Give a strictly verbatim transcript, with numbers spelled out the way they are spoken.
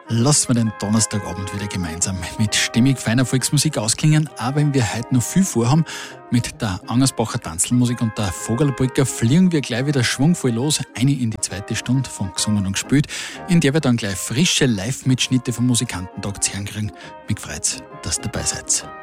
lassen wir den Donnerstagabend wieder gemeinsam mit stimmig feiner Volksmusik ausklingen, auch wenn wir heute noch viel vorhaben. Mit der Angersbacher Tanzelmusik und der Vogelpolka fliegen wir gleich wieder schwungvoll los, eine in die zweite Stunde von Gesungen und Gespielt, in der wir dann gleich frische Live-Mitschnitte vom Musikantentag zu hören kriegen. Mich freut's, dass ihr dabei seid.